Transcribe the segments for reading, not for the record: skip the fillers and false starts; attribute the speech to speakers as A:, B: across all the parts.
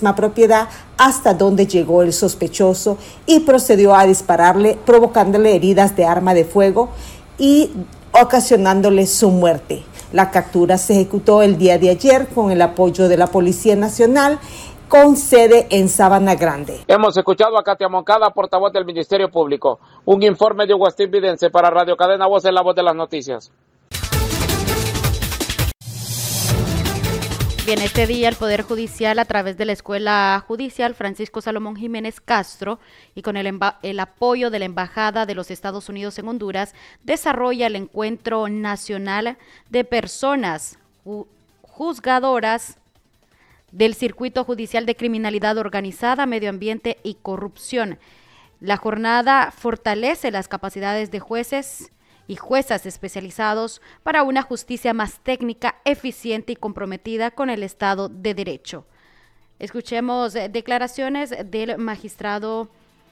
A: misma propiedad hasta donde llegó el sospechoso y procedió a dispararle, provocándole heridas de arma de fuego y ocasionándole su muerte. La captura se ejecutó el día de ayer con el apoyo de la Policía Nacional, con sede en Sabana Grande.
B: Hemos escuchado a Katia Moncada, portavoz del Ministerio Público. Un informe de Agustín Vidente para Radio Cadena Voz, en la voz de las noticias.
C: Bien, este día el Poder Judicial, a través de la Escuela Judicial Francisco Salomón Jiménez Castro y con el apoyo de la Embajada de los Estados Unidos en Honduras, desarrolla el Encuentro Nacional de Personas Juzgadoras del Circuito Judicial de Criminalidad Organizada, Medio Ambiente y Corrupción. La jornada fortalece las capacidades de jueces y juezas especializados para una justicia más técnica, eficiente y comprometida con el Estado de Derecho. Escuchemos declaraciones del magistrado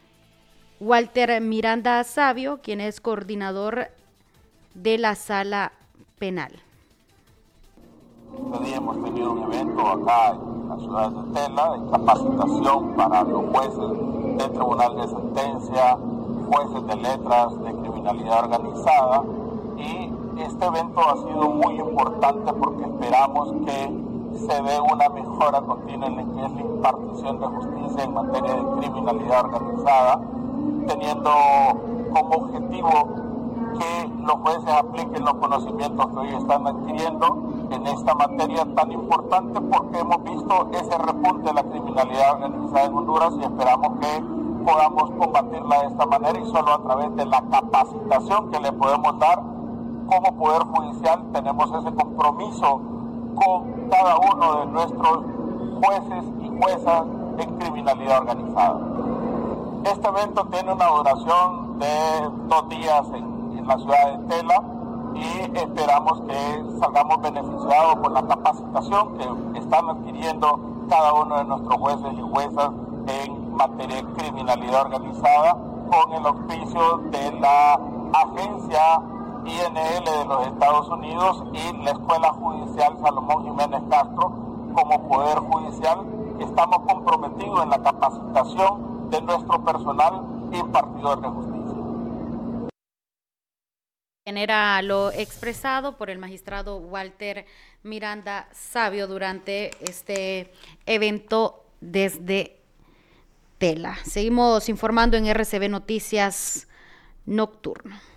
C: Walter Miranda Sabio, quien es coordinador de la Sala Penal.
D: Este día hemos tenido un evento acá en la ciudad de Tela de capacitación para los jueces del Tribunal de Sentencia, jueces de letras de criminalidad organizada, y este evento ha sido muy importante porque esperamos que se dé una mejora continua en lo que es la impartición de justicia en materia de criminalidad organizada, teniendo como objetivo que los jueces apliquen los conocimientos que hoy están adquiriendo en esta materia tan importante, porque hemos visto ese repunte de la criminalidad organizada en Honduras y esperamos que podamos combatirla de esta manera, y solo a través de la capacitación que le podemos dar como Poder Judicial tenemos ese compromiso con cada uno de nuestros jueces y juezas en criminalidad organizada. Este evento tiene una duración de 2 días en la ciudad de Tela y esperamos que salgamos beneficiados con la capacitación que están adquiriendo cada uno de nuestros jueces y juezas en materia de criminalidad organizada, con el auspicio de la agencia INL de los Estados Unidos y la Escuela Judicial Salomón Jiménez Castro. Como Poder Judicial estamos comprometidos en la capacitación de nuestro personal impartidor de justicia.
C: Era lo expresado por el magistrado Walter Miranda Sabio durante este evento desde Tela. Seguimos informando en RCB Noticias Nocturno.